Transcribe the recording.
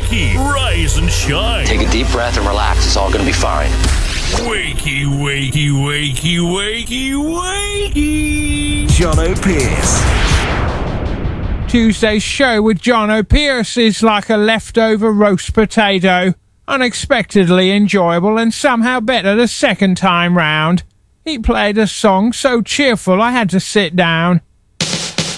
wakey, rise and shine. Take a deep breath and relax. It's all going to be fine. Wakey, wakey, wakey, wakey, wakey. John O'Pearce. Tuesday's show with John O'Pearce is like a leftover roast potato. Unexpectedly enjoyable and somehow better the second time round. He played a song so cheerful I had to sit down.